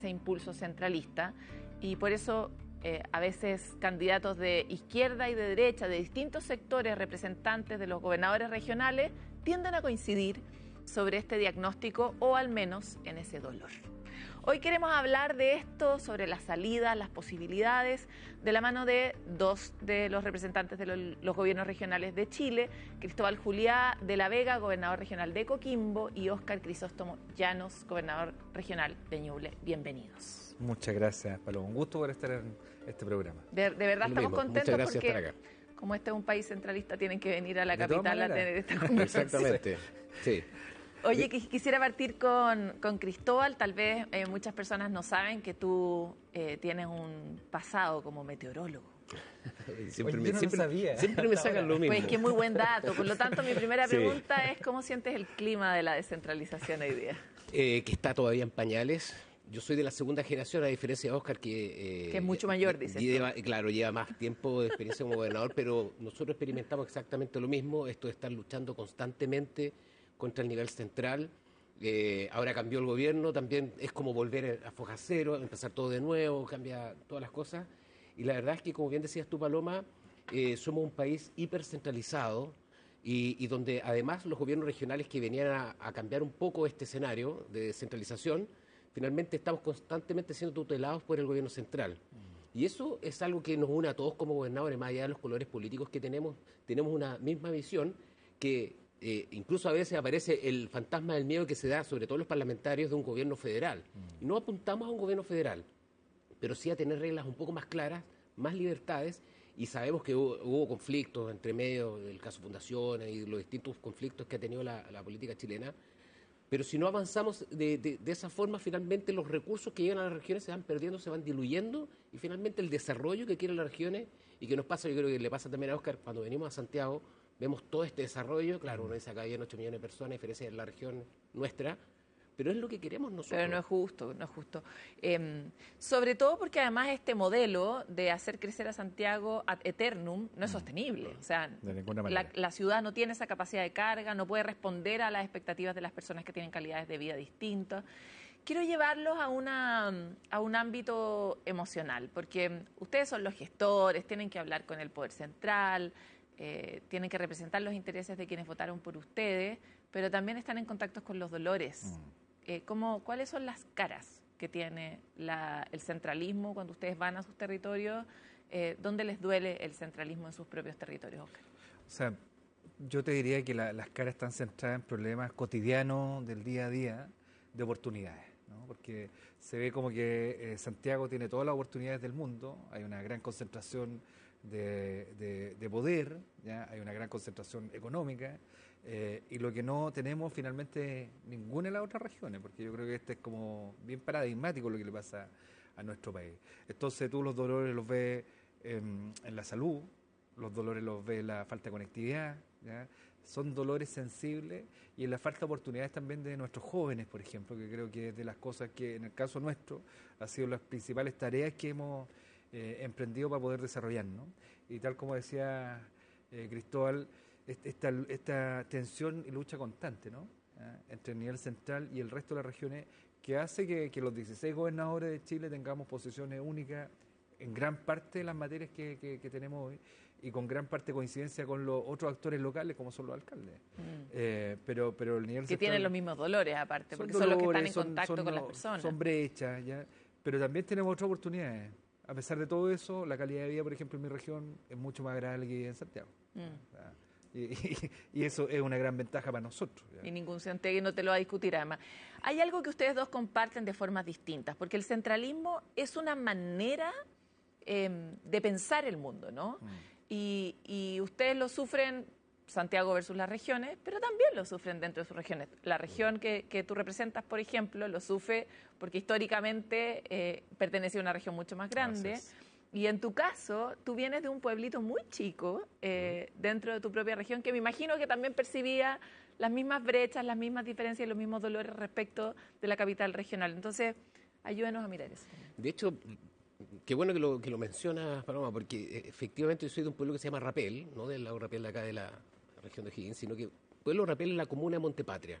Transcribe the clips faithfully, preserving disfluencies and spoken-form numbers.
ese impulso centralista y por eso eh, a veces candidatos de izquierda y de derecha, de distintos sectores, representantes de los gobernadores regionales, tienden a coincidir sobre este diagnóstico o al menos en ese dolor. Hoy queremos hablar de esto, sobre las salidas, las posibilidades, de la mano de dos de los representantes de los, los gobiernos regionales de Chile, Cristóbal Juliá de la Vega, gobernador regional de Coquimbo, y Óscar Crisóstomo Llanos, gobernador regional de Ñuble. Bienvenidos. Muchas gracias, Paloma. Un gusto por estar en este programa. De, de verdad Lo estamos mismo. contentos Muchas gracias porque, por estar acá. como este es un país centralista, tienen que venir a la De todas capital a maneras. tener esta conversación. Exactamente, sí. Oye, quis- quisiera partir con, con Cristóbal. Tal vez eh, muchas personas no saben que tú eh, tienes un pasado como meteorólogo. Siempre, Oye, me, yo no lo siempre, sabía. siempre me sacan lo mismo. Pues que muy buen dato. Por lo tanto, mi primera Sí. pregunta es ¿cómo sientes el clima de la descentralización hoy día? Eh, que está todavía en pañales. Yo soy de la segunda generación, a diferencia de Óscar, que... eh, Que es mucho mayor, dices lleva, Claro, lleva más tiempo de experiencia como gobernador, pero nosotros experimentamos exactamente lo mismo, esto de estar luchando constantemente contra el nivel central. Eh, ahora cambió el gobierno, también es como volver a foja cero, empezar todo de nuevo, cambia todas las cosas. Y la verdad es que, como bien decías tú, Paloma, eh, somos un país hipercentralizado y, y donde además los gobiernos regionales que venían a, a cambiar un poco este escenario de descentralización, finalmente estamos constantemente siendo tutelados por el gobierno central. Y eso es algo que nos une a todos como gobernadores, más allá de los colores políticos que tenemos, tenemos una misma visión que eh, incluso a veces aparece el fantasma del miedo que se da, sobre todo los parlamentarios, de un gobierno federal. Y no apuntamos a un gobierno federal, pero sí a tener reglas un poco más claras, más libertades, y sabemos que hubo, hubo conflictos entre medio del caso Fundaciones y los distintos conflictos que ha tenido la, la política chilena. Pero si no avanzamos de, de, de esa forma, finalmente los recursos que llegan a las regiones se van perdiendo, se van diluyendo, y finalmente el desarrollo que quieren las regiones, y que nos pasa, yo creo que le pasa también a Óscar, cuando venimos a Santiago, vemos todo este desarrollo, claro, uno dice acá hay ocho millones de personas, a diferencia de la región nuestra, pero es lo que queremos nosotros. Pero no es justo, no es justo. Eh, sobre todo porque además este modelo de hacer crecer a Santiago ad eternum no es sostenible. O sea, De ninguna manera. la, la ciudad no tiene esa capacidad de carga, no puede responder a las expectativas de las personas que tienen calidades de vida distintas. Quiero llevarlos a, una, a un ámbito emocional, porque ustedes son los gestores, tienen que hablar con el poder central, eh, tienen que representar los intereses de quienes votaron por ustedes, pero también están en contacto con los dolores. Mm. Eh, ¿cómo, ¿Cuáles son las caras que tiene la, el centralismo cuando ustedes van a sus territorios? Eh, ¿Dónde les duele el centralismo en sus propios territorios, Óscar? O sea, yo te diría que la- las caras están centradas en problemas cotidianos del día a día de oportunidades, ¿no? Porque se ve como que eh, Santiago tiene todas las oportunidades del mundo, hay una gran concentración de, de- de poder, ¿ya? Hay una gran concentración económica, eh, y lo que no tenemos finalmente ninguna de las otras regiones, porque yo creo que este es como bien paradigmático lo que le pasa a nuestro país. Entonces tú los dolores los ves en, en la salud, los dolores los ves en la falta de conectividad, ¿ya? Son dolores sensibles, y en la falta de oportunidades también de nuestros jóvenes, por ejemplo, que creo que es de las cosas que en el caso nuestro ha sido las principales tareas que hemos eh, emprendido para poder desarrollarnos. Y tal como decía eh, Cristóbal, est- esta, esta tensión y lucha constante, ¿no? ¿Ah? Entre el nivel central y el resto de las regiones, que hace que, que los dieciséis gobernadores de Chile tengamos posiciones únicas en gran parte de las materias que, que, que tenemos hoy, y con gran parte de coincidencia con los otros actores locales como son los alcaldes. Mm. Eh, pero, pero el nivel Que central, tienen los mismos dolores aparte, porque son, dolores, los que están en son- contacto son- con las personas. Son brechas, ¿ya? Pero también tenemos otras oportunidades. A pesar de todo eso, la calidad de vida, por ejemplo, en mi región es mucho más agradable que en Santiago. Mm. O sea, y, y- y eso es una gran ventaja para nosotros, ¿ya? Y ningún Santiago no te lo va a discutir además. Hay algo que ustedes dos comparten de formas distintas, porque el centralismo es una manera eh, de pensar el mundo, ¿no? Mm. Y, y ustedes lo sufren, Santiago versus las regiones, pero también lo sufren dentro de sus regiones. La región que, que tú representas, por ejemplo, lo sufre porque históricamente eh, pertenece a una región mucho más grande. Así es. Y en tu caso, tú vienes de un pueblito muy chico eh, dentro de tu propia región, que me imagino que también percibía las mismas brechas, las mismas diferencias y los mismos dolores respecto de la capital regional. Entonces, ayúdenos a mirar eso. De hecho, qué bueno que lo, que lo mencionas, Paloma, porque eh, efectivamente yo soy de un pueblo que se llama Rapel, no del lago Rapel de acá de la región de O'Higgins, sino que Pueblo Rapel es la comuna de Montepatria.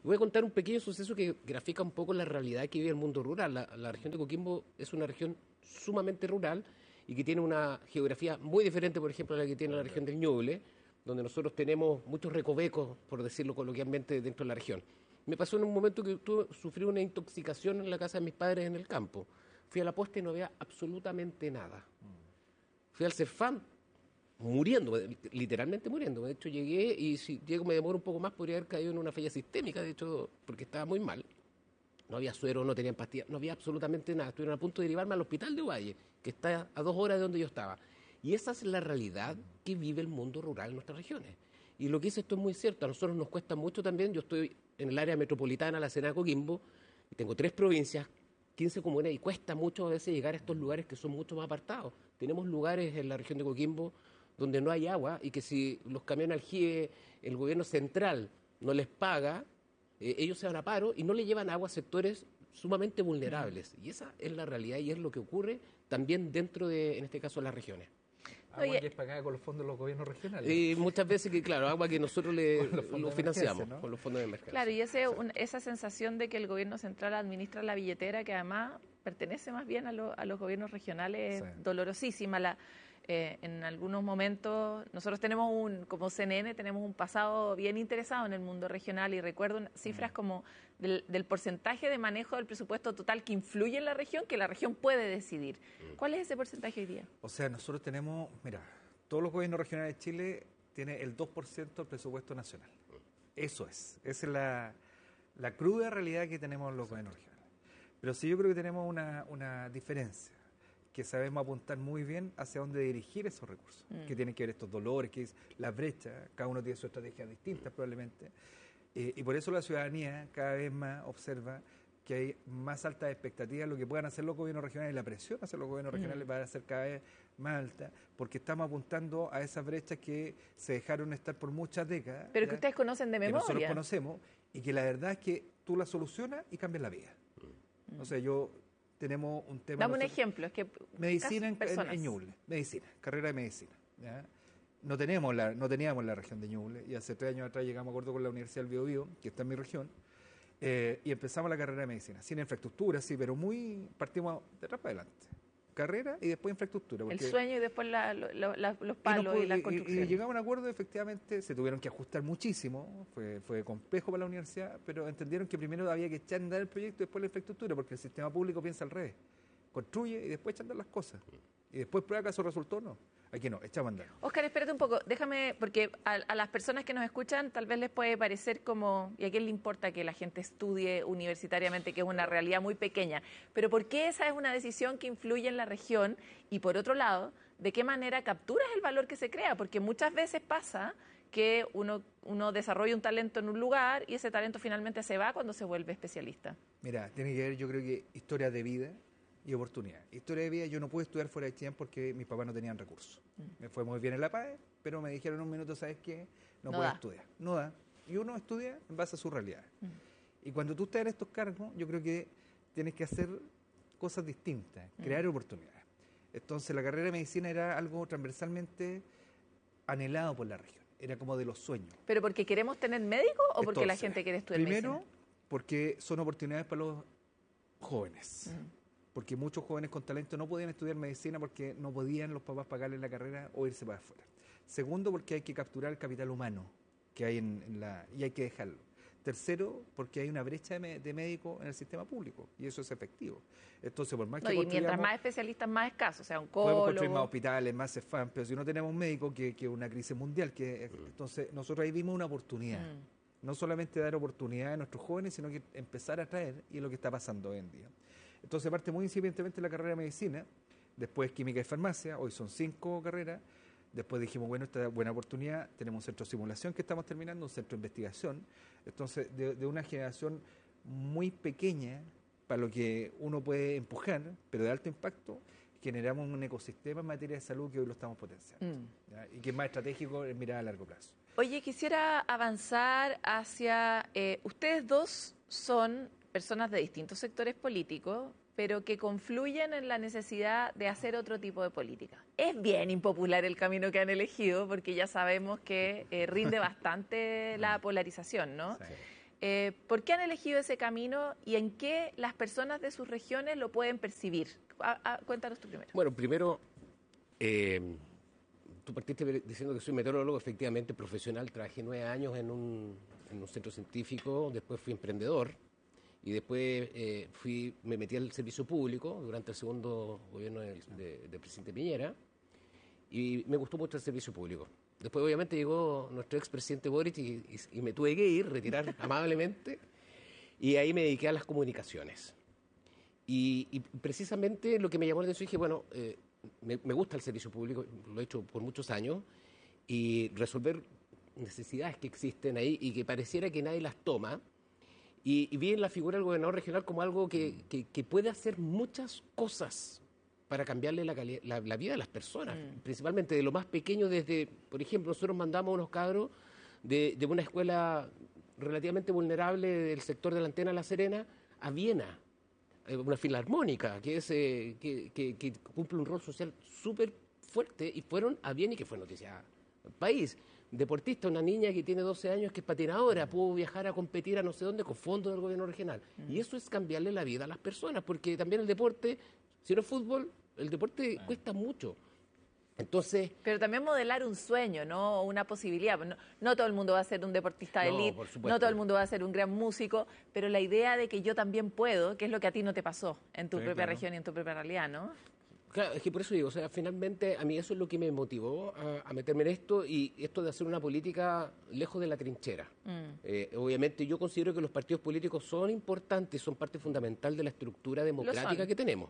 Voy a contar un pequeño suceso que grafica un poco la realidad que vive el mundo rural. La, la región de Coquimbo es una región sumamente rural y que tiene una geografía muy diferente, por ejemplo, a la que tiene la región del Ñuble, donde nosotros tenemos muchos recovecos, por decirlo coloquialmente, dentro de la región. Me pasó en un momento que tuve, sufrí una intoxicación en la casa de mis padres en el campo. Fui a la posta y no había absolutamente nada. Fui al Cerfam muriendo, literalmente muriendo. De hecho, llegué y si llego me demoro un poco más, podría haber caído en una falla sistémica, de hecho, porque estaba muy mal. No había suero, no tenían pastillas, no había absolutamente nada. Estuvieron a punto de derivarme al hospital de Ovalle, que está a dos horas de donde yo estaba. Y esa es la realidad que vive el mundo rural en nuestras regiones. Y lo que dice esto es muy cierto. A nosotros nos cuesta mucho también. Yo estoy en el área metropolitana, la Serena de Coquimbo, y tengo tres provincias, quince comunas, y cuesta mucho a veces llegar a estos lugares que son mucho más apartados. Tenemos lugares en la región de Coquimbo donde no hay agua y que si los camiones aljibe, el gobierno central no les paga, eh, ellos se van a paro y no le llevan agua a sectores sumamente vulnerables. Y esa es la realidad y es lo que ocurre también dentro de, en este caso, las regiones. Agua Oye, que es pagada con los fondos de los gobiernos regionales. Y muchas veces que, claro, agua que nosotros le lo financiamos, ¿no? Con los fondos de emergencia. Claro, y ese, un, esa sensación de que el gobierno central administra la billetera, que además pertenece más bien a, lo, a los gobiernos regionales, sí. Es dolorosísima. La, eh, en algunos momentos, nosotros tenemos un, como C N N, tenemos un pasado bien interesado en el mundo regional y recuerdo cifras mm. como del, del porcentaje de manejo del presupuesto total que influye en la región, que la región puede decidir. ¿Cuál es ese porcentaje hoy día? O sea, nosotros tenemos, mira, todos los gobiernos regionales de Chile tienen el dos por ciento del presupuesto nacional. Eso es, esa es la, la cruda realidad que tenemos los gobiernos regionales. Pero sí yo creo que tenemos una, una diferencia, que sabemos apuntar muy bien hacia dónde dirigir esos recursos, mm. que tienen que ver estos dolores, que es la brecha, cada uno tiene sus estrategias distintas probablemente, eh, y por eso la ciudadanía cada vez más observa que hay más altas expectativas, lo que puedan hacer los gobiernos regionales, y la presión hacia los gobiernos regionales mm. va a ser cada vez más alta, porque estamos apuntando a esas brechas que se dejaron estar por muchas décadas. Pero ¿ya? Que ustedes conocen de memoria. Que nosotros conocemos, y que la verdad es que tú la solucionas y cambias la vida. Mm. O sea, yo... tenemos un tema... Dame un ejemplo, es que... Medicina en, en, en Ñuble, medicina, carrera de medicina. ¿ya? No, tenemos la, no teníamos la región de Ñuble, y hace tres años atrás llegamos a acuerdo con la Universidad del Biobío, que está en mi región, eh, y empezamos la carrera de medicina, sin infraestructura, sí, pero muy... partimos de atrás para adelante. Carrera y después infraestructura. El sueño y después la, lo, la, los palos y, no, y las construcciones. Y, y llegamos a un acuerdo, efectivamente, se tuvieron que ajustar muchísimo, fue, fue complejo para la universidad, pero entendieron que primero había que echar a andar el proyecto y después la infraestructura, porque el sistema público piensa al revés. Construye y después echa a andar las cosas. Y después prueba que eso resultó o no. Aquí no, echamos a andar. Óscar, espérate un poco, déjame, porque a, a las personas que nos escuchan tal vez les puede parecer como, ¿y a quién le importa que la gente estudie universitariamente, que es una realidad muy pequeña? Pero ¿por qué esa es una decisión que influye en la región? Y por otro lado, ¿de qué manera capturas el valor que se crea? Porque muchas veces pasa que uno, uno desarrolla un talento en un lugar y ese talento finalmente se va cuando se vuelve especialista. Mira, tiene que ver, yo creo que historia de vida y oportunidad. Historia de vida, yo no pude estudiar fuera de Chillán porque mis papás no tenían recursos. Mm. Me fue muy bien en la P A E, pero me dijeron un minuto, ¿sabes qué? No, no puedo da. estudiar. No da. Y uno estudia en base a su realidad. Mm. Y cuando tú estás en estos cargos, yo creo que tienes que hacer cosas distintas, crear mm. oportunidades. Entonces la carrera de medicina era algo transversalmente anhelado por la región. Era como de los sueños. ¿Pero porque queremos tener médicos o porque Entonces, la gente quiere estudiar primero, medicina? Primero, porque son oportunidades para los jóvenes. Mm. Porque muchos jóvenes con talento no podían estudiar medicina porque no podían los papás pagarles la carrera o irse para afuera. Segundo, porque hay que capturar el capital humano que hay en, en la y hay que dejarlo. Tercero, porque hay una brecha de, de médicos en el sistema público y eso es efectivo. Entonces, por más que no, y mientras más especialistas, más escasos, o sea, un oncólogo... Podemos construir más hospitales, más CEFAM, pero si no tenemos un médico, que es una crisis mundial, que entonces nosotros ahí vimos una oportunidad. Mm. No solamente dar oportunidad a nuestros jóvenes, sino que empezar a traer, y es lo que está pasando hoy en día. Entonces parte muy incipientemente la carrera de medicina, después química y farmacia, hoy son cinco carreras, después dijimos, bueno, esta es buena oportunidad, tenemos un centro de simulación que estamos terminando, un centro de investigación, entonces de, de una generación muy pequeña para lo que uno puede empujar, pero de alto impacto, generamos un ecosistema en materia de salud que hoy lo estamos potenciando, mm. y que es más estratégico en mirada a largo plazo. Oye, quisiera avanzar hacia, eh, ustedes dos son personas de distintos sectores políticos, pero que confluyen en la necesidad de hacer otro tipo de política. Es bien impopular el camino que han elegido, porque ya sabemos que eh, rinde bastante la polarización, ¿no? Sí. Eh, ¿Por qué han elegido ese camino y en qué las personas de sus regiones lo pueden percibir? A, a, cuéntanos tú primero. Bueno, primero, eh, tú partiste diciendo que soy meteorólogo, efectivamente profesional. Trabajé nueve años en un, en un centro científico, después fui emprendedor y después eh, fui, me metí al servicio público durante el segundo gobierno del, de, del presidente Piñera y me gustó mucho el servicio público. Después, obviamente, llegó nuestro expresidente Boric y, y, y me tuve que ir, retirar amablemente, y ahí me dediqué a las comunicaciones. Y, y precisamente lo que me llamó la atención, dije, bueno, eh, me, me gusta el servicio público, lo he hecho por muchos años, y resolver necesidades que existen ahí y que pareciera que nadie las toma. Y, y vi en la figura del gobernador regional como algo que, que, que puede hacer muchas cosas para cambiarle la, la, la vida a las personas, mm. principalmente de lo más pequeño, desde, por ejemplo, nosotros mandamos a unos cabros de, de una escuela relativamente vulnerable del sector de la Antena La Serena a Viena, una filarmónica que, es, eh, que, que, que cumple un rol social súper fuerte, y fueron a Viena y que fue noticia al país. Deportista, una niña que tiene doce años, que es patinadora, pudo viajar a competir a no sé dónde con fondos del gobierno regional. Mm. Y eso es cambiarle la vida a las personas, porque también el deporte, si no es fútbol, el deporte ah. cuesta mucho. Entonces, pero también modelar un sueño, ¿no? Una posibilidad. No, no todo el mundo va a ser un deportista de no, élite, no todo el mundo va a ser un gran músico, pero la idea de que yo también puedo, que es lo que a ti no te pasó en tu sí, propia claro. región y en tu propia realidad, ¿no? Claro, es que por eso digo, o sea, finalmente a mí eso es lo que me motivó a, a meterme en esto, y esto de hacer una política lejos de la trinchera. Mm. Eh, obviamente yo considero que los partidos políticos son importantes, son parte fundamental de la estructura democrática que tenemos.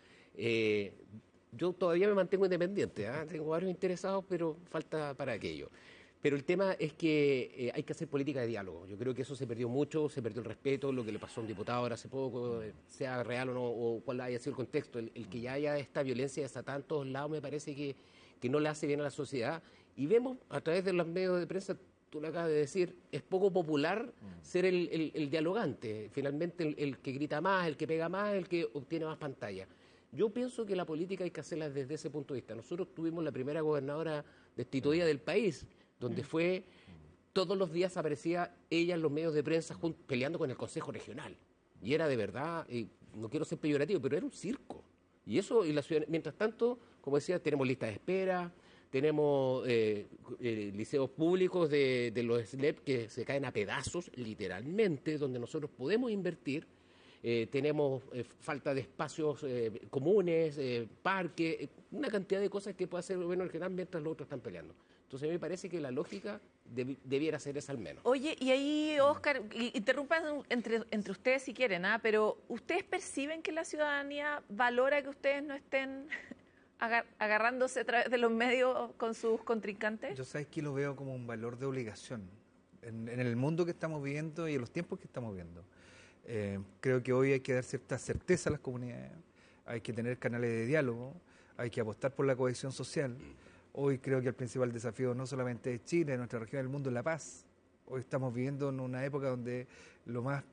Eh, yo todavía me mantengo independiente, ¿eh? Tengo varios interesados, pero falta para aquello. Pero el tema es que eh, hay que hacer política de diálogo. Yo creo que eso se perdió mucho, se perdió el respeto, lo que le pasó a un diputado ahora hace poco, eh, sea real o no, o cuál haya sido el contexto. El, el que ya haya esta violencia desatada en todos lados me parece que, que no le hace bien a la sociedad. Y vemos a través de los medios de prensa, tú lo acabas de decir, es poco popular ser el, el, el dialogante. Finalmente el, el que grita más, el que pega más, el que obtiene más pantalla. Yo pienso que la política hay que hacerla desde ese punto de vista. Nosotros tuvimos la primera gobernadora destituida del país, donde fue, todos los días aparecía ella en los medios de prensa peleando con el Consejo Regional. Y era de verdad, eh, no quiero ser peyorativo, pero era un circo. Y eso, y la ciudad, mientras tanto, como decía, tenemos listas de espera, tenemos eh, eh, liceos públicos de, de los S L E P que se caen a pedazos, literalmente, donde nosotros podemos invertir. Eh, tenemos eh, falta de espacios eh, comunes, eh, parques, eh, una cantidad de cosas que puede hacer el gobierno regional mientras los otros están peleando. Entonces, a mí me parece que la lógica deb debiera ser esa al menos. Oye, y ahí, Óscar, interrumpan entre, entre ustedes si quieren, ¿ah? Pero ¿ustedes perciben que la ciudadanía valora que ustedes no estén agar agarrándose a través de los medios con sus contrincantes? Yo sabes que lo veo como un valor de obligación en, en el mundo que estamos viviendo y en los tiempos que estamos viviendo. Eh, creo que hoy hay que dar cierta certeza a las comunidades, hay que tener canales de diálogo, hay que apostar por la cohesión social. Hoy creo que el principal desafío no solamente es Chile, nuestra región del mundo, es la paz. Hoy estamos viviendo en una época donde lo más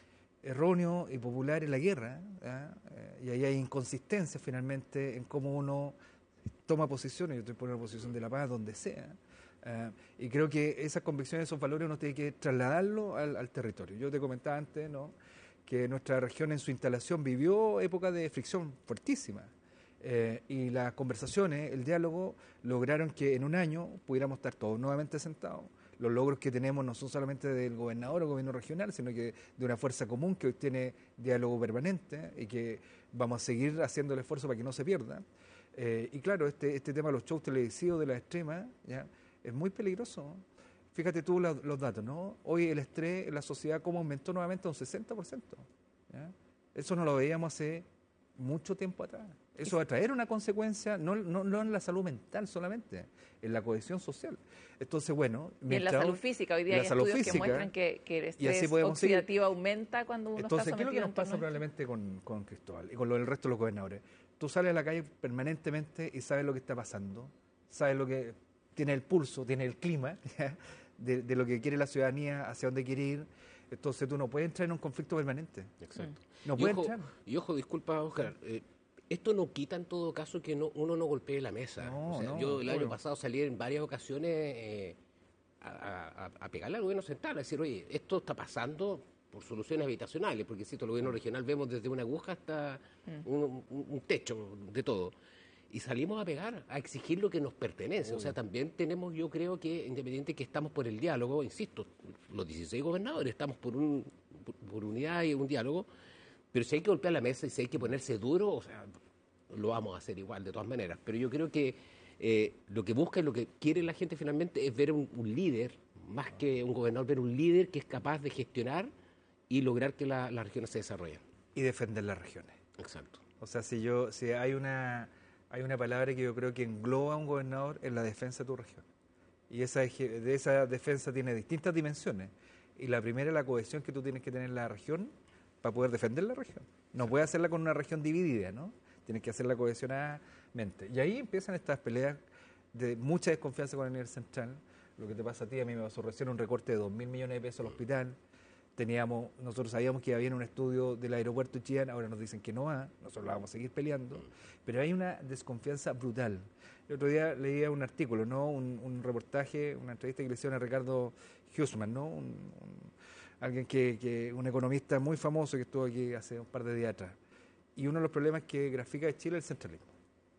erróneo y popular es la guerra, ¿eh? Y ahí hay inconsistencia finalmente en cómo uno toma posiciones. Yo estoy por una posición de la paz donde sea. Uh, y creo que esas convicciones, esos valores uno tiene que trasladarlo al, al territorio. Yo te comentaba antes, ¿no?, que nuestra región en su instalación vivió épocas de fricción fuertísima, eh, y las conversaciones, el diálogo, lograron que en un año pudiéramos estar todos nuevamente sentados. Los logros que tenemos no son solamente del gobernador o gobierno regional, sino que de una fuerza común que hoy tiene diálogo permanente y que vamos a seguir haciendo el esfuerzo para que no se pierda. Eh, y claro, este, este tema de los shows televisivos de la extrema, ¿ya?, es muy peligroso. Fíjate tú los, los datos, ¿no? Hoy el estrés en la sociedad como aumentó nuevamente a un sesenta por ciento. ¿Ya? Eso no lo veíamos hace mucho tiempo atrás. Eso va a traer una consecuencia, no, no, no en la salud mental solamente, en la cohesión social. Entonces, bueno... Y en la salud física. Hoy día hay estudios física, que muestran que, que el estrés oxidativo seguir. aumenta cuando uno Entonces, está sometido. Entonces, ¿qué es lo que nos pasa probablemente con, con Cristóbal y con lo del resto de los gobernadores? Tú sales a la calle permanentemente y sabes lo que está pasando, sabes lo que... tiene el pulso, tiene el clima de, de lo que quiere la ciudadanía, hacia dónde quiere ir. Entonces tú no puedes entrar en un conflicto permanente. Exacto. No y, puedes ojo, entrar. y ojo, disculpa, Óscar, eh, esto no quita en todo caso que no, uno no golpee la mesa. No, o sea, no, yo el obvio. año pasado salí en varias ocasiones eh, a, a, a pegarle al gobierno central, a decir, oye, esto está pasando por soluciones habitacionales, porque si el gobierno regional vemos desde una aguja hasta un, un, un techo de todo. Y salimos a pegar, a exigir lo que nos pertenece. O sea, también tenemos, yo creo que, independiente que estamos por el diálogo, insisto, los dieciséis gobernadores estamos por, un, por, por unidad y un diálogo, pero si hay que golpear la mesa y si hay que ponerse duro, o sea, lo vamos a hacer igual, de todas maneras. Pero yo creo que eh, lo que busca y lo que quiere la gente finalmente es ver un, un líder, más que un gobernador, ver un líder que es capaz de gestionar y lograr que la, las regiones se desarrollen. Y defender las regiones. Exacto. O sea, si yo si hay una hay una palabra que yo creo que engloba a un gobernador en la defensa de tu región. Y esa de esa defensa tiene distintas dimensiones. Y la primera es la cohesión que tú tienes que tener en la región para poder defender la región. No puedes hacerla con una región dividida, ¿no? Tienes que hacerla cohesionadamente. Y ahí empiezan estas peleas de mucha desconfianza con el nivel central. Lo que te pasa a ti, a mí me pasó recién un recorte de dos mil millones de pesos al hospital. Teníamos, nosotros sabíamos que había un estudio del aeropuerto de Chillán, ahora nos dicen que no va, nosotros la vamos a seguir peleando, pero hay una desconfianza brutal. El otro día leía un artículo, ¿no? un, un reportaje, una entrevista que le hicieron a Ricardo Huseman, ¿no? un, un, alguien que, que, un economista muy famoso que estuvo aquí hace un par de días atrás. Y uno de los problemas que grafica de Chile es el centralismo.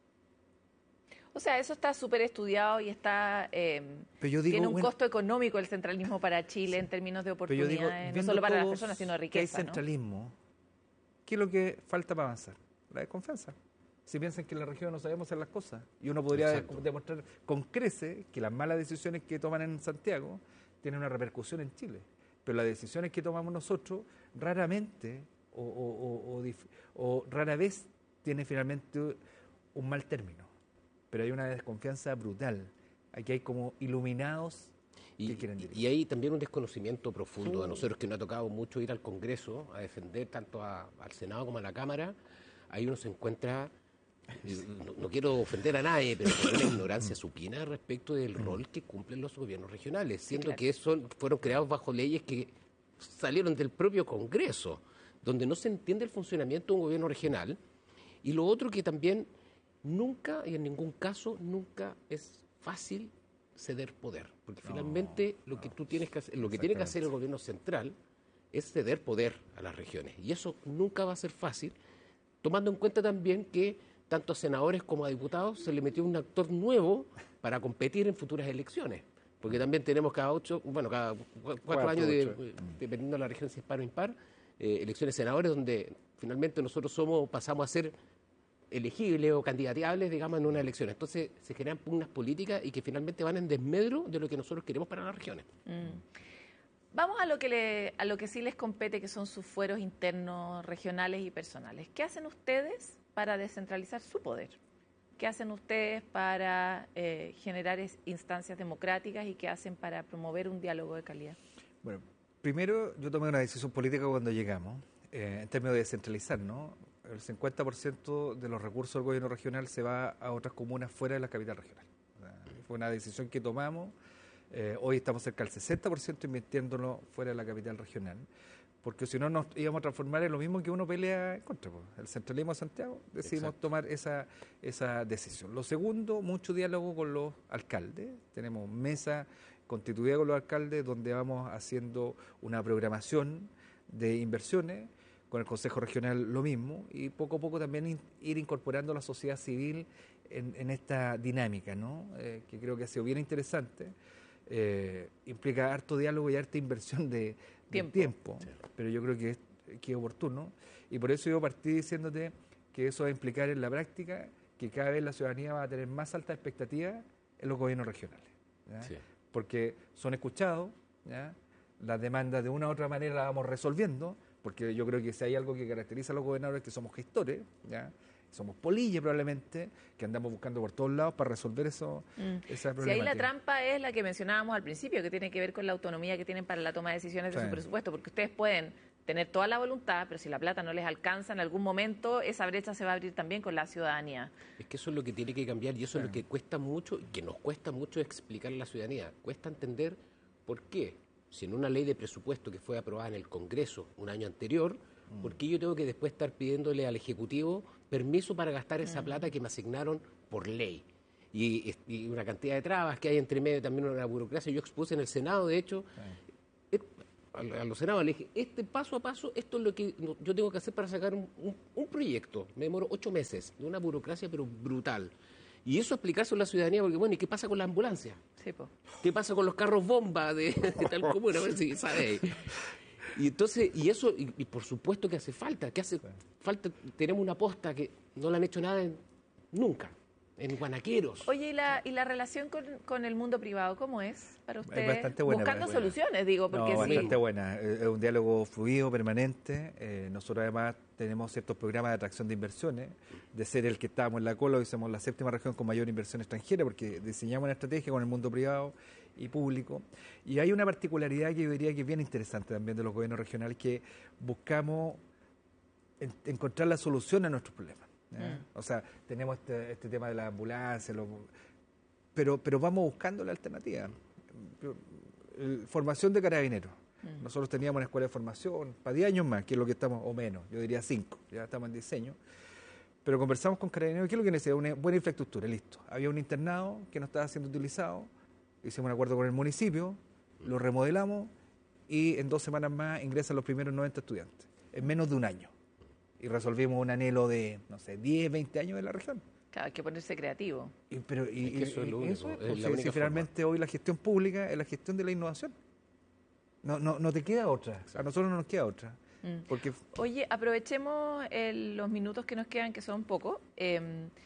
O sea, eso está súper estudiado y está eh, digo, tiene un bueno, costo económico el centralismo para Chile, sí, en términos de oportunidades, digo, no solo para las personas, sino de riqueza. Que hay centralismo, ¿no? ¿Qué es lo que falta para avanzar? La desconfianza. Si piensan que en la región no sabemos hacer las cosas, y uno podría Exacto. demostrar con crece que las malas decisiones que toman en Santiago tienen una repercusión en Chile, pero las decisiones que tomamos nosotros raramente o, o, o, o, o rara vez tienen finalmente un mal término. Pero hay una desconfianza brutal. Aquí hay como iluminados que y, quieren dirigir. Y hay también un desconocimiento profundo. A nosotros que nos ha tocado mucho ir al Congreso a defender tanto a, al Senado como a la Cámara, ahí uno se encuentra, no, no quiero ofender a nadie, pero con una ignorancia supina respecto del rol que cumplen los gobiernos regionales, siendo sí, claro. que son, fueron creados bajo leyes que salieron del propio Congreso, donde no se entiende el funcionamiento de un gobierno regional. Y lo otro que también... Nunca y en ningún caso nunca es fácil ceder poder, porque no, finalmente lo que tú tienes que hacer, lo que tiene que hacer el gobierno central es ceder poder a las regiones, y eso nunca va a ser fácil, tomando en cuenta también que tanto a senadores como a diputados se le metió un actor nuevo para competir en futuras elecciones, porque también tenemos cada ocho, bueno, cada cuatro, cuatro años, de, dependiendo de la región si es par o impar, eh, elecciones de senadores donde finalmente nosotros somos pasamos a ser elegibles o candidateables, digamos, en una elección. Entonces se generan pugnas políticas y que finalmente van en desmedro de lo que nosotros queremos para las regiones. Mm. Vamos a lo que le, a lo que sí les compete, que son sus fueros internos, regionales y personales. ¿Qué hacen ustedes para descentralizar su poder? ¿Qué hacen ustedes para eh, generar instancias democráticas y qué hacen para promover un diálogo de calidad? Bueno, primero yo tomé una decisión política cuando llegamos, eh, en términos de descentralizar, ¿no? El cincuenta por ciento de los recursos del gobierno regional se va a otras comunas fuera de la capital regional. O sea, fue una decisión que tomamos. Eh, hoy estamos cerca del sesenta por ciento invirtiéndolo fuera de la capital regional, porque si no nos íbamos a transformar en lo mismo que uno pelea en contra. Pues. El centralismo de Santiago, decidimos Exacto. tomar esa, esa decisión. Lo segundo, mucho diálogo con los alcaldes. Tenemos mesa constituida con los alcaldes donde vamos haciendo una programación de inversiones. Con el Consejo Regional lo mismo, y poco a poco también in, ir incorporando a la sociedad civil en, en esta dinámica, ¿no? Eh, que creo que ha sido bien interesante. Eh, implica harto diálogo y harta inversión de, de tiempo, tiempo sí. pero yo creo que es, que es oportuno. Y por eso yo partí diciéndote que eso va a implicar en la práctica que cada vez la ciudadanía va a tener más alta expectativa en los gobiernos regionales. ¿ya? Sí. Porque son escuchados, ¿ya? Las demandas de una u otra manera las vamos resolviendo, porque yo creo que si hay algo que caracteriza a los gobernadores es que somos gestores, ¿ya? Somos polillas probablemente, que andamos buscando por todos lados para resolver eso, mm. esa problemática. Si ahí la trampa es la que mencionábamos al principio, que tiene que ver con la autonomía que tienen para la toma de decisiones de sí. su presupuesto, porque ustedes pueden tener toda la voluntad, pero si la plata no les alcanza en algún momento, esa brecha se va a abrir también con la ciudadanía. Es que eso es lo que tiene que cambiar y eso sí. es lo que cuesta mucho, que nos cuesta mucho explicar a la ciudadanía. Cuesta entender por qué. Si en una ley de presupuesto que fue aprobada en el Congreso un año anterior, mm. ¿por qué yo tengo que después estar pidiéndole al Ejecutivo permiso para gastar esa mm. plata que me asignaron por ley? y, y una cantidad de trabas que hay entre medio, también una burocracia. Yo expuse en el Senado, de hecho, sí. eh, a, a los senadores le dije, este paso a paso, esto es lo que no, yo tengo que hacer para sacar un, un, un proyecto. Me demoro ocho meses, de una burocracia pero brutal. Y eso explicárselo a la ciudadanía, porque bueno, ¿y qué pasa con la ambulancia? Sí, po. ¿Qué pasa con los carros bomba de, de tal comuna? A ver si sabéis. Y entonces, y eso, y, y por supuesto que hace falta, que hace falta, tenemos una posta que no le han hecho nada en, nunca, en Guanaqueros. Oye, ¿y la, y la relación con, con el mundo privado cómo es para usted? Es bastante buena. Buscando buena. soluciones, digo, porque no, sí. bastante buena. Es un diálogo fluido, permanente. Eh, nosotros además tenemos ciertos programas de atracción de inversiones, de ser el que estábamos en la cola, hoy somos la séptima región con mayor inversión extranjera, porque diseñamos una estrategia con el mundo privado y público. Y hay una particularidad que yo diría que es bien interesante también de los gobiernos regionales, que buscamos en, encontrar la solución a nuestros problemas. Mm. O sea, tenemos este, este tema de la ambulancia, lo, pero, pero vamos buscando la alternativa. Formación de carabineros. Mm. Nosotros teníamos una escuela de formación para diez años más, que es lo que estamos, o menos, yo diría cinco, ya estamos en diseño. Pero conversamos con carabineros, ¿qué es lo que necesita? Una buena infraestructura, listo. Había un internado que no estaba siendo utilizado, hicimos un acuerdo con el municipio, lo remodelamos y en dos semanas más ingresan los primeros noventa estudiantes, en menos de un año. Y resolvimos un anhelo de, no sé, diez, veinte años de la región. Claro, hay que ponerse creativo. Y, pero, y, es que eso es lo único, eso es, es pues, la si, única si finalmente forma. Hoy la gestión pública es la gestión de la innovación. No, no, no te queda otra, a nosotros no nos queda otra. Mm. Porque... Oye, aprovechemos el, los minutos que nos quedan, que son pocos. Eh,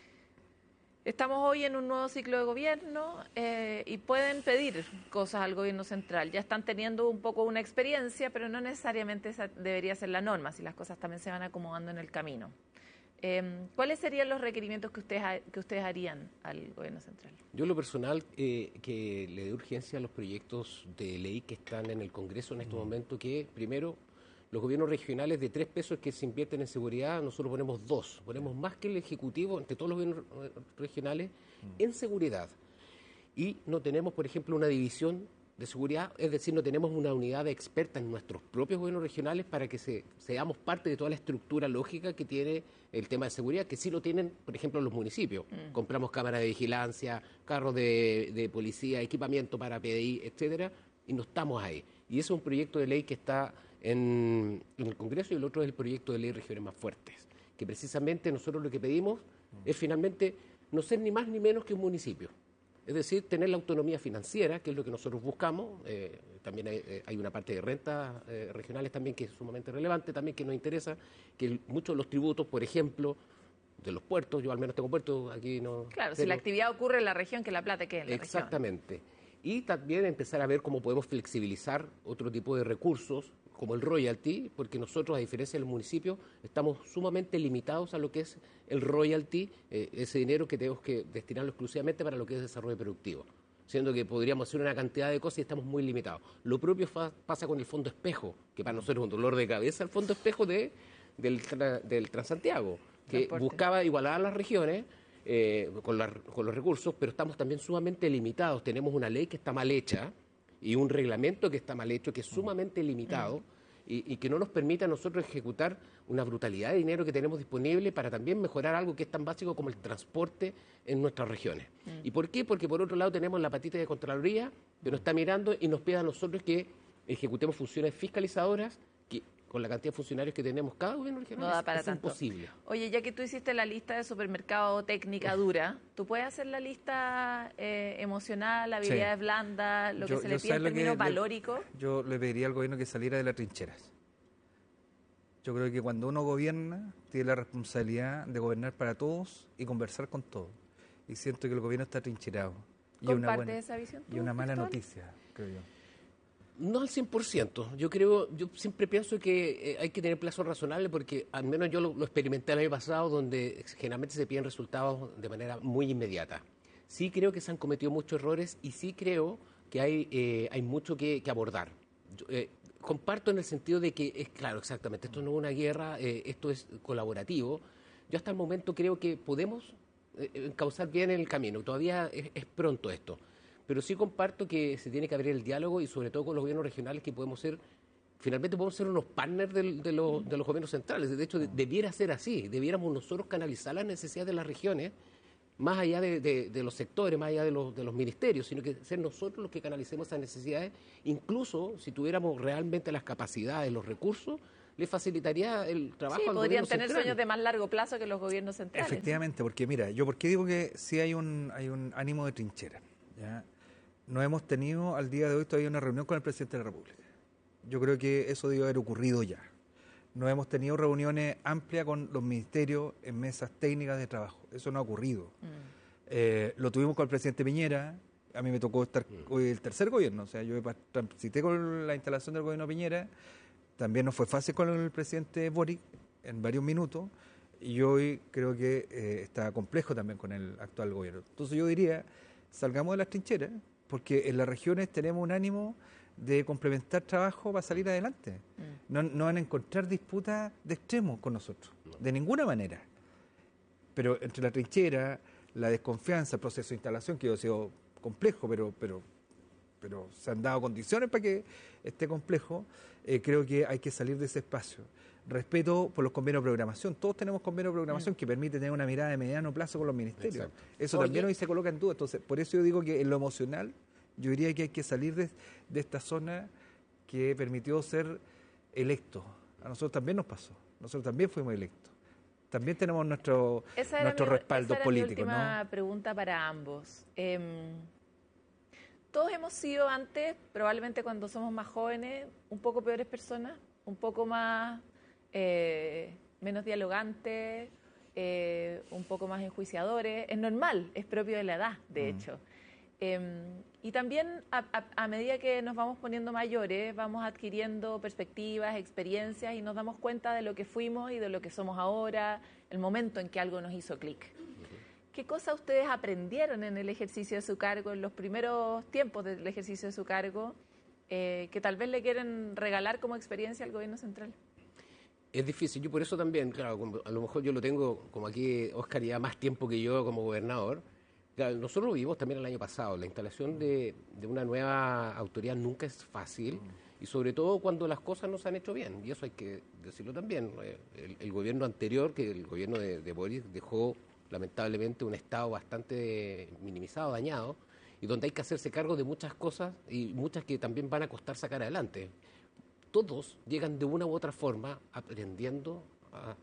estamos hoy en un nuevo ciclo de gobierno eh, y pueden pedir cosas al gobierno central. Ya están teniendo un poco una experiencia, pero no necesariamente esa debería ser la norma, si las cosas también se van acomodando en el camino. Eh, ¿Cuáles serían los requerimientos que ustedes, que ustedes harían al gobierno central? Yo, en lo personal, eh, que le dé urgencia a los proyectos de ley que están en el Congreso en este mm. momento, que primero, los gobiernos regionales de tres pesos que se invierten en seguridad, nosotros ponemos dos, ponemos más que el Ejecutivo, entre todos los gobiernos regionales, mm. en seguridad. Y no tenemos, por ejemplo, una división de seguridad, es decir, no tenemos una unidad de expertas en nuestros propios gobiernos regionales para que se, seamos parte de toda la estructura lógica que tiene el tema de seguridad, que sí lo tienen, por ejemplo, los municipios. Mm. Compramos cámaras de vigilancia, carros de, de policía, equipamiento para P D I, etcétera, y no estamos ahí. Y ese es un proyecto de ley que está en, en el Congreso, y el otro es el proyecto de ley de regiones más fuertes, que precisamente nosotros lo que pedimos mm. es finalmente no ser ni más ni menos que un municipio. Es decir, tener la autonomía financiera, que es lo que nosotros buscamos. Eh, también hay, eh, hay una parte de rentas eh, regionales también que es sumamente relevante, también que nos interesa, que el, muchos de los tributos, por ejemplo, de los puertos, yo al menos tengo puertos, aquí no... Claro, pero, si la actividad ocurre en la región, que la plata quede en la exactamente. región. Exactamente. Y también empezar a ver cómo podemos flexibilizar otro tipo de recursos, como el royalty, porque nosotros, a diferencia del municipio, estamos sumamente limitados a lo que es el royalty, eh, ese dinero que tenemos que destinarlo exclusivamente para lo que es desarrollo productivo, siendo que podríamos hacer una cantidad de cosas y estamos muy limitados. Lo propio fa pasa con el Fondo Espejo, que para nosotros es un dolor de cabeza, el Fondo Espejo de, del, tra del Transantiago, que Transporte. buscaba igualar a las regiones eh, con, la, con los recursos, pero estamos también sumamente limitados. Tenemos una ley que está mal hecha, y un reglamento que está mal hecho, que es sumamente limitado, mm. y, y que no nos permite a nosotros ejecutar una brutalidad de dinero que tenemos disponible para también mejorar algo que es tan básico como el transporte en nuestras regiones. Mm. ¿Y por qué? Porque por otro lado tenemos la patita de Contraloría que nos está mirando y nos pide a nosotros que ejecutemos funciones fiscalizadoras que con la cantidad de funcionarios que tenemos cada gobierno regional, no da para es tanto. imposible. Oye, ya que tú hiciste la lista de supermercado técnica dura, ¿tú puedes hacer la lista eh, emocional, habilidades sí. blandas, lo yo, que se le pide en términos valóricos? Yo le pediría al gobierno que saliera de las trincheras. Yo creo que cuando uno gobierna, tiene la responsabilidad de gobernar para todos y conversar con todos. Y siento que el gobierno está trincherado. Y ¿Comparte una buena, esa visión tú, y una mala Cristóbal? noticia, creo yo. No al cien por ciento. Yo creo, yo siempre pienso que eh, hay que tener plazos razonables, porque al menos yo lo, lo experimenté el año pasado, donde generalmente se piden resultados de manera muy inmediata. Sí creo que se han cometido muchos errores y sí creo que hay, eh, hay mucho que, que abordar. Yo, eh, comparto en el sentido de que, es claro, exactamente, esto no es una guerra, eh, esto es colaborativo. Yo hasta el momento creo que podemos eh, encauzar bien el camino. Todavía es, es pronto esto. Pero sí comparto que se tiene que abrir el diálogo, y sobre todo con los gobiernos regionales, que podemos ser, finalmente podemos ser unos partners de, de, los, de los gobiernos centrales. De hecho, de, debiera ser así. Debiéramos nosotros canalizar las necesidades de las regiones más allá de, de, de los sectores, más allá de los, de los ministerios, sino que ser nosotros los que canalicemos esas necesidades. Incluso si tuviéramos realmente las capacidades, los recursos, le facilitaría el trabajo sí, al podrían gobierno tener central. sueños de más largo plazo que los gobiernos centrales. Efectivamente, porque mira, yo por qué digo que sí hay un, hay un ánimo de trinchera. ¿Ya? No hemos tenido al día de hoy todavía una reunión con el presidente de la República. Yo creo que eso debe haber ocurrido ya. No hemos tenido reuniones amplias con los ministerios en mesas técnicas de trabajo. Eso no ha ocurrido. Mm. Eh, lo tuvimos con el presidente Piñera. A mí me tocó estar hoy el tercer gobierno. O sea, yo transité con la instalación del gobierno Piñera. También no fue fácil con el presidente Boric en varios minutos. Y hoy creo que eh, está complejo también con el actual gobierno. Entonces yo diría, salgamos de las trincheras, porque en las regiones tenemos un ánimo de complementar trabajo para salir adelante. Mm. No, no van a encontrar disputas de extremos con nosotros, de ninguna manera. Pero entre la trinchera, la desconfianza, el proceso de instalación, que ha sido complejo, pero, pero, pero se han dado condiciones para que esté complejo, eh, creo que hay que salir de ese espacio. Respeto por los convenios de programación. Todos tenemos convenios de programación mm. que permiten tener una mirada de mediano plazo con los ministerios. Exacto. Eso Oye. también hoy se coloca en duda. Entonces, por eso yo digo que en lo emocional, yo diría que hay que salir de, de esta zona que permitió ser electo. A nosotros también nos pasó. Nosotros también fuimos electos. También tenemos nuestro, nuestro mi, respaldo esa político. Esa era mi última ¿no? pregunta para ambos. Eh, todos hemos sido antes, probablemente cuando somos más jóvenes, un poco peores personas, un poco más eh, menos dialogantes, eh, un poco más enjuiciadores. Es normal, es propio de la edad, de mm. hecho. Eh, y también a, a, a medida que nos vamos poniendo mayores, vamos adquiriendo perspectivas, experiencias y nos damos cuenta de lo que fuimos y de lo que somos ahora, el momento en que algo nos hizo clic. ¿Qué cosas ustedes aprendieron en el ejercicio de su cargo, en los primeros tiempos del ejercicio de su cargo, eh, que tal vez le quieren regalar como experiencia al gobierno central? Es difícil, yo por eso también, claro, a lo mejor yo lo tengo como aquí, Óscar, ya más tiempo que yo como gobernador. Claro, nosotros lo vivimos también el año pasado. La instalación de, de una nueva autoridad nunca es fácil y sobre todo cuando las cosas no se han hecho bien. Y eso hay que decirlo también. El, el gobierno anterior, que el gobierno de, de Boris, dejó lamentablemente un estado bastante minimizado, dañado, y donde hay que hacerse cargo de muchas cosas y muchas que también van a costar sacar adelante. Todos llegan de una u otra forma aprendiendo a,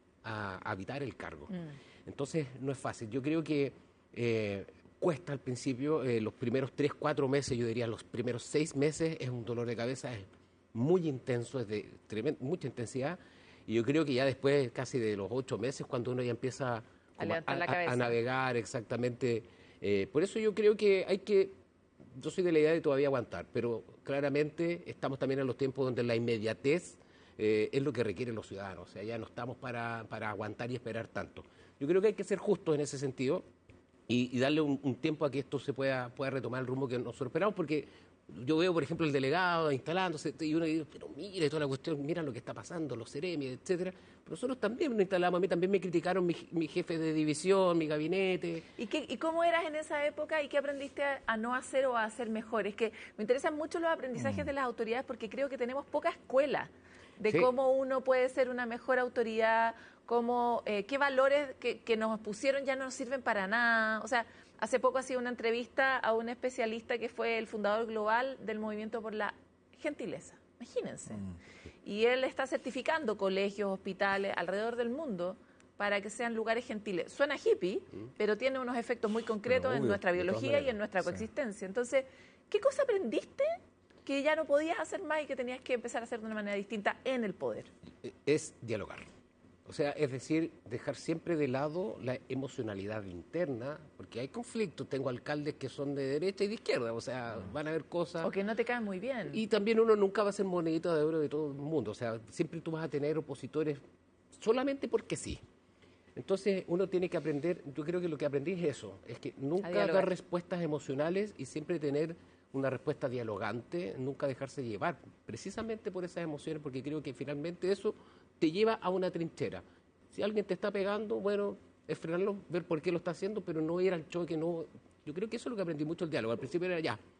a habitar el cargo. Mm. Entonces no es fácil. Yo creo que Eh, cuesta al principio, eh, los primeros tres, cuatro meses, yo diría los primeros seis meses es un dolor de cabeza, es muy intenso, es de tremenda, mucha intensidad, y yo creo que ya después casi de los ocho meses, cuando uno ya empieza a, a, a, a navegar exactamente, eh, por eso yo creo que hay que, yo soy de la idea de todavía aguantar, pero claramente estamos también en los tiempos donde la inmediatez eh, es lo que requieren los ciudadanos, o sea, ya no estamos para, para aguantar y esperar tanto. Yo creo que hay que ser justos en ese sentido, Y, y darle un, un tiempo a que esto se pueda, pueda retomar el rumbo que nosotros esperamos, porque yo veo, por ejemplo, el delegado instalándose, y uno dice, pero mire toda la cuestión, mira lo que está pasando, los seremi, etcétera. Pero nosotros también nos instalamos, a mí también me criticaron mi, mi jefe de división, mi gabinete. ¿Y, qué, ¿Y cómo eras en esa época y qué aprendiste a, a no hacer o a hacer mejor? Es que me interesan mucho los aprendizajes mm. de las autoridades porque creo que tenemos poca escuela de sí. cómo uno puede ser una mejor autoridad, cómo, eh, qué valores que, que nos pusieron ya no nos sirven para nada. O sea, hace poco hacía una entrevista a un especialista que fue el fundador global del Movimiento por la Gentileza. Imagínense. Mm. Y él está certificando colegios, hospitales alrededor del mundo para que sean lugares gentiles. Suena hippie, mm. pero tiene unos efectos muy concretos bueno, obvio, en nuestra biología y en nuestra coexistencia. Sí. Entonces, ¿qué cosa aprendiste que ya no podías hacer más y que tenías que empezar a hacer de una manera distinta en el poder? Es dialogar. O sea, es decir, dejar siempre de lado la emocionalidad interna, porque hay conflictos. Tengo alcaldes que son de derecha y de izquierda, o sea, van a haber cosas... O que no te caen muy bien. Y también uno nunca va a ser monedita de oro de todo el mundo, o sea, siempre tú vas a tener opositores solamente porque sí. Entonces, uno tiene que aprender, yo creo que lo que aprendí es eso, es que nunca dar respuestas emocionales y siempre tener una respuesta dialogante, nunca dejarse llevar, precisamente por esas emociones, porque creo que finalmente eso te lleva a una trinchera. Si alguien te está pegando, bueno, es frenarlo, ver por qué lo está haciendo, pero no ir al choque, no. Yo creo que eso es lo que aprendí mucho el diálogo. Al principio era ya,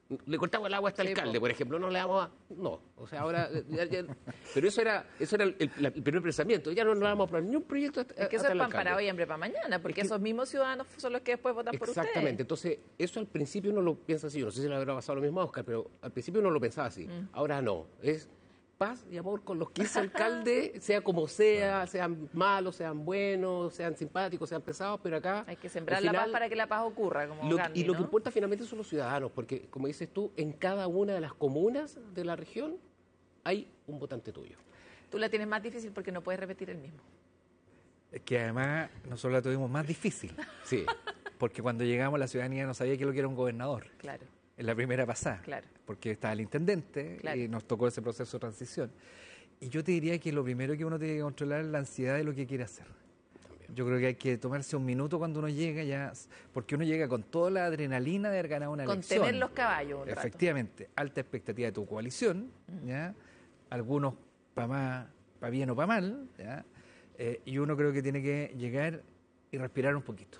le cortamos el agua hasta el Sí, alcalde, po. por ejemplo, no le damos a... No, o sea, ahora... ya- ya- pero eso era eso era el, el- la- el primer pensamiento, ya no le vamos a poner ni un proyecto hasta, Es que eso hasta es el pan para alcalde. hoy y hambre para mañana, porque Es que- esos mismos ciudadanos son los que después votan por ustedes. Exactamente, entonces eso al principio uno lo piensa así, yo no sé si le habrá pasado lo mismo a Oscar, pero al principio uno lo pensaba así, Mm. ahora no, es paz y amor con los que hizo alcalde, sea como sea, sean malos, sean buenos, sean simpáticos, sean pesados, pero acá... Hay que sembrar al la paz final, para que la paz ocurra, como lo- Gandhi, y lo que ¿no? importa finalmente son los ciudadanos, porque como dices tú, en cada una de las comunas de la región hay un votante tuyo. Tú la tienes más difícil porque no puedes repetir el mismo. Es que además nosotros la tuvimos más difícil, Sí, porque cuando llegamos la ciudadanía no sabía que lo que era un gobernador, Claro, en la primera pasada, claro. porque estaba el intendente Claro. y nos tocó ese proceso de transición. Y yo te diría que lo primero que uno tiene que controlar es la ansiedad de lo que quiere hacer. Yo creo que hay que tomarse un minuto cuando uno llega ya, porque uno llega con toda la adrenalina de haber ganado una elección. Contener los caballos un rato. Efectivamente, alta expectativa de tu coalición, ¿ya? Algunos para más, para bien o para mal, ¿ya? Eh, y uno creo que tiene que llegar y respirar un poquito.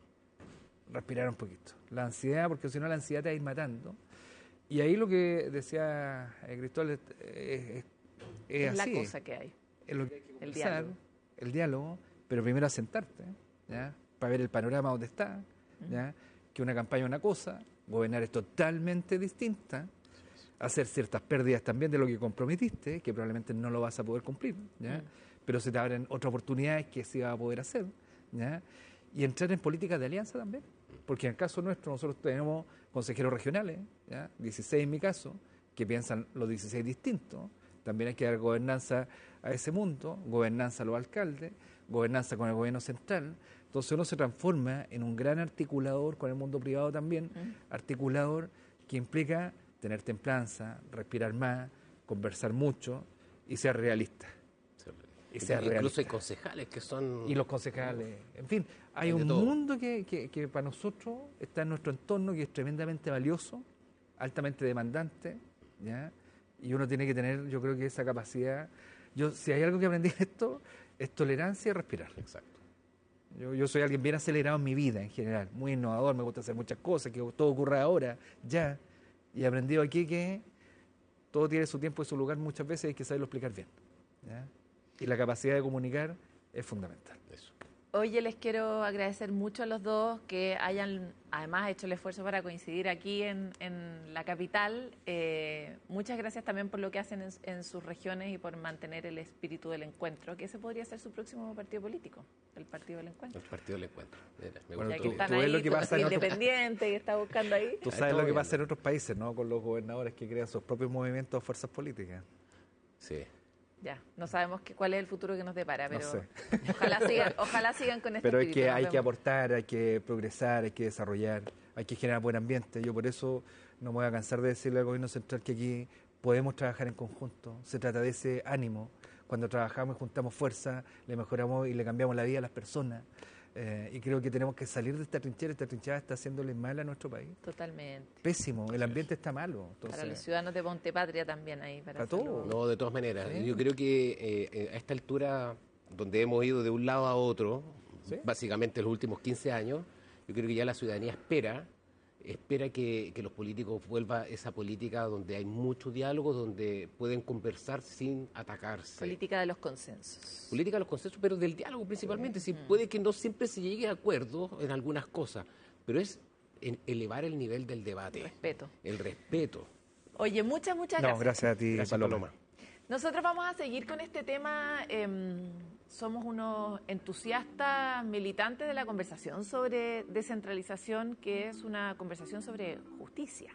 Respirar un poquito. La ansiedad, porque si no la ansiedad te va a ir matando. Y ahí lo que decía eh, Cristóbal es, es- es Es la así. cosa que hay. Es lo que hay que El conversar, diálogo. el diálogo, pero primero asentarte, ¿ya? Para ver el panorama donde está, ¿ya? Que una campaña es una cosa, gobernar es totalmente distinta, hacer ciertas pérdidas también de lo que comprometiste, que probablemente no lo vas a poder cumplir, ¿ya? Mm. Pero se te abren otras oportunidades que sí vas a poder hacer, ¿ya? Y entrar en políticas de alianza también, porque en el caso nuestro nosotros tenemos consejeros regionales, ¿ya? dieciséis en mi caso, que piensan los dieciséis distintos. También hay que dar gobernanza a ese mundo, gobernanza a los alcaldes, gobernanza con el gobierno central. Entonces uno se transforma en un gran articulador con el mundo privado también, articulador que implica tener templanza, respirar más, conversar mucho y ser realista. Y ser incluso realista. hay concejales que son... Y los concejales, en fin, hay Hay de un todo. mundo que, que, que para nosotros está en nuestro entorno que es tremendamente valioso, altamente demandante, ¿ya? Y uno tiene que tener, yo creo que esa capacidad. Yo, si hay algo que aprendí de esto, es tolerancia y respirar. Exacto. Yo, yo soy alguien bien acelerado en mi vida en general, muy innovador, me gusta hacer muchas cosas, que todo ocurra ahora, ya. Y he aprendido aquí que todo tiene su tiempo y su lugar muchas veces y hay que saberlo explicar bien, ¿ya? Y la capacidad de comunicar es fundamental. Eso. Oye, les quiero agradecer mucho a los dos que hayan además hecho el esfuerzo para coincidir aquí en, en la capital. Eh, muchas gracias también por lo que hacen en, en sus regiones y por mantener el espíritu del encuentro, que ese podría ser su próximo partido político, el Partido del Encuentro. El partido del encuentro. Mira, me Bueno, Ya gusta que tú- están tú ves ahí, lo que tú- pasa en otro- independiente y está buscando ahí. Tú Ahí sabes lo todo que bien. pasa en otros países, ¿no? Con los gobernadores que crean sus propios movimientos o fuerzas políticas. Sí. Ya, no sabemos qué, cuál es el futuro que nos depara, No pero sé. ojalá sigan, ojalá sigan con este Pero hay espíritu. que, Nos hay que vemos. aportar, hay que progresar, hay que desarrollar, hay que generar buen ambiente. Yo por eso no me voy a cansar de decirle al gobierno central que aquí podemos trabajar en conjunto. Se trata de ese ánimo. Cuando trabajamos y juntamos fuerza, le mejoramos y le cambiamos la vida a las personas. Eh, y creo que tenemos que salir de esta trinchera. Esta trinchera está haciéndole mal a nuestro país. Totalmente. Pésimo, el ambiente está malo. Entonces, Para los ciudadanos de Ponte Patria también ahí. Para Para hacerlo- todos. No, de todas maneras. Sí. Yo creo que eh, eh, a esta altura, donde hemos ido de un lado a otro, Sí. básicamente los últimos quince años, yo creo que ya la ciudadanía espera, espera que, que los políticos vuelvan esa política donde hay mucho diálogo, donde pueden conversar sin atacarse. Política de los consensos. Política de los consensos, pero del diálogo principalmente. Sí, puede que no siempre se llegue a acuerdo en algunas cosas, pero es en elevar el nivel del debate, Respeto. el respeto. Oye, muchas, muchas No, gracias. gracias a ti, Gracias, Paloma. Paloma. Nosotros vamos a seguir con este tema. em, somos unos entusiastas militantes de la conversación sobre descentralización, que es una conversación sobre justicia.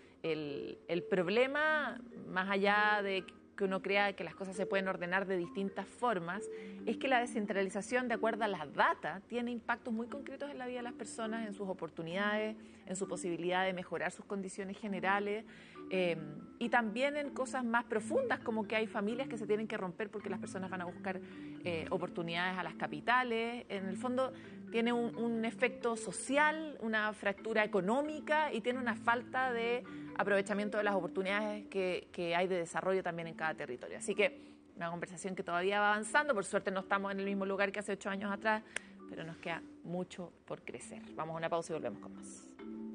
El, el problema, más allá de que uno crea que las cosas se pueden ordenar de distintas formas, es que la descentralización, de acuerdo a las data, tiene impactos muy concretos en la vida de las personas, en sus oportunidades, en su posibilidad de mejorar sus condiciones generales, eh, y también en cosas más profundas, como que hay familias que se tienen que romper porque las personas van a buscar eh, oportunidades a las capitales. En el fondo tiene un, un efecto social, una fractura económica y tiene una falta de aprovechamiento de las oportunidades que, que hay de desarrollo también en cada territorio. Así que una conversación que todavía va avanzando. Por suerte no estamos en el mismo lugar que hace ocho años atrás, pero nos queda mucho por crecer. Vamos a una pausa y volvemos con más.